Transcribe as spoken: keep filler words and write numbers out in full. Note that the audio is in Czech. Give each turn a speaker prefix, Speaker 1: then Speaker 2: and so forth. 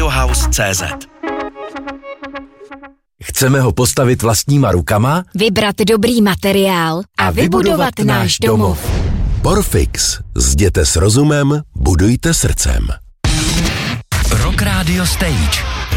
Speaker 1: Autohouse tečka cé zet.
Speaker 2: Chceme ho postavit vlastníma rukama,
Speaker 3: vybrat dobrý materiál a, a vybudovat náš domov.
Speaker 4: Porfix. Zděte s rozumem, budujte srdcem.
Speaker 1: Rock Radio Stage.